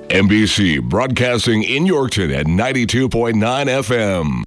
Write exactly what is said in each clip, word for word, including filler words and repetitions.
N B C broadcasting in Yorkton at ninety-two point nine F M.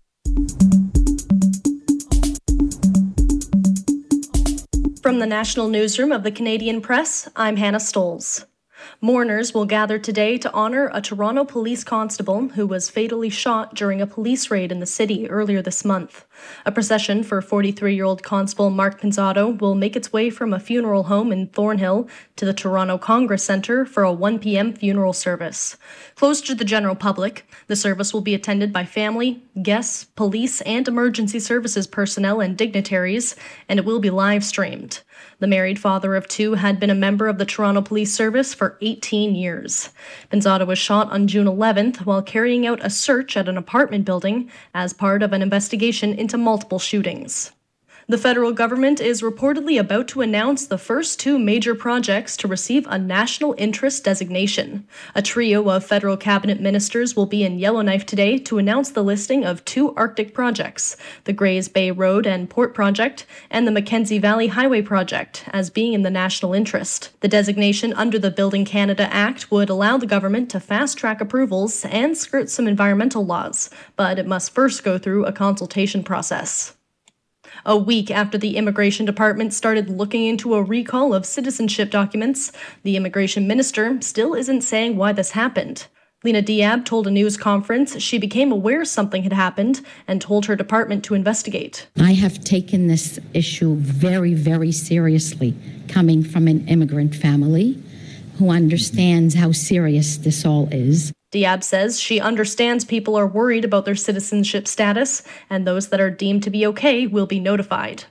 From the National Newsroom of the Canadian Press, I'm Hannah Stolz. Mourners will gather today to honor a Toronto police constable who was fatally shot during a police raid in the city earlier this month. A procession for forty-three-year-old Constable Mark Pinzotto will make its way from a funeral home in Thornhill to the Toronto Congress Centre for a one p.m. funeral service. Closed to the general public, the service will be attended by family, guests, police, and emergency services personnel and dignitaries, and it will be live-streamed. The married father of two had been a member of the Toronto Police Service for eighteen years. Pinzotto was shot on June eleventh while carrying out a search at an apartment building as part of an investigation into multiple shootings. The federal government is reportedly about to announce the first two major projects to receive a national interest designation. A trio of federal cabinet ministers will be in Yellowknife today to announce the listing of two Arctic projects, the Grays Bay Road and Port Project and the Mackenzie Valley Highway Project, as being in the national interest. The designation under the Building Canada Act would allow the government to fast-track approvals and skirt some environmental laws, but it must first go through a consultation process. A week after the Immigration Department started looking into a recall of citizenship documents, the immigration minister still isn't saying why this happened. Lena Diab told a news conference she became aware something had happened and told her department to investigate. I have taken this issue very, very seriously, coming from an immigrant family who understands how serious this all is. Diab says she understands people are worried about their citizenship status, and those that are deemed to be okay will be notified.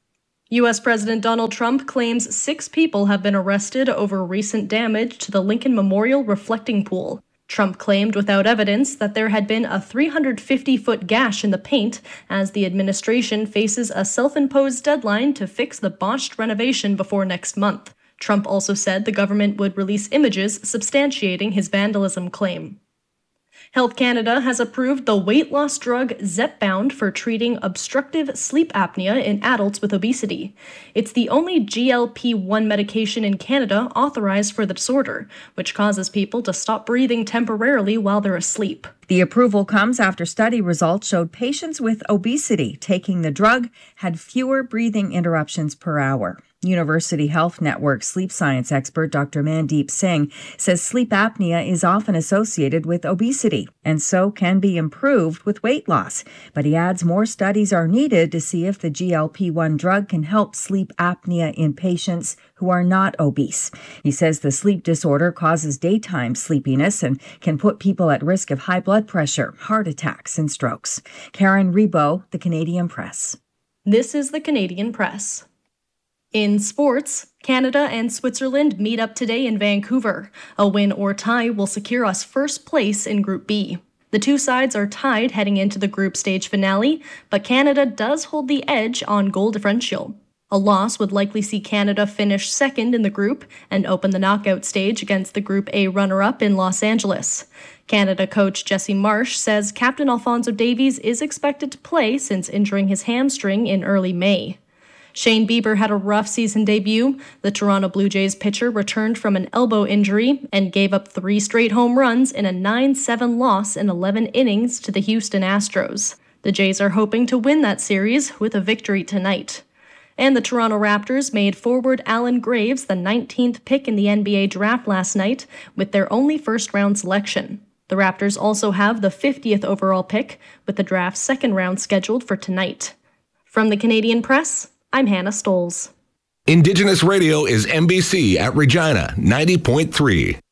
U S President Donald Trump claims six people have been arrested over recent damage to the Lincoln Memorial reflecting pool. Trump claimed without evidence that there had been a three hundred fifty foot gash in the paint as the administration faces a self-imposed deadline to fix the botched renovation before next month. Trump also said the government would release images substantiating his vandalism claim. Health Canada has approved the weight loss drug Zepbound for treating obstructive sleep apnea in adults with obesity. It's the only G L P one medication in Canada authorized for the disorder, which causes people to stop breathing temporarily while they're asleep. The approval comes after study results showed patients with obesity taking the drug had fewer breathing interruptions per hour. University Health Network sleep science expert Doctor Mandeep Singh says sleep apnea is often associated with obesity and so can be improved with weight loss. But he adds more studies are needed to see if the G L P one drug can help sleep apnea in patients who are not obese. He says the sleep disorder causes daytime sleepiness and can put people at risk of high blood pressure, heart attacks, and strokes. Karen Rebo, The Canadian Press. This is The Canadian Press. In sports, Canada and Switzerland meet up today in Vancouver. A win or tie will secure us first place in Group B. The two sides are tied heading into the group stage finale, but Canada does hold the edge on goal differential. A loss would likely see Canada finish second in the group and open the knockout stage against the Group A runner-up in Los Angeles. Canada coach Jesse Marsh says Captain Alphonso Davies is expected to play since injuring his hamstring in early May. Shane Bieber had a rough season debut. The Toronto Blue Jays pitcher returned from an elbow injury and gave up three straight home runs in a nine seven loss in eleven innings to the Houston Astros. The Jays are hoping to win that series with a victory tonight. And the Toronto Raptors made forward Allen Graves the nineteenth pick in the N B A draft last night with their only first-round selection. The Raptors also have the fiftieth overall pick, with the draft's second round scheduled for tonight. From the Canadian Press, I'm Hannah Stolz. Indigenous Radio is N B C at Regina ninety point three.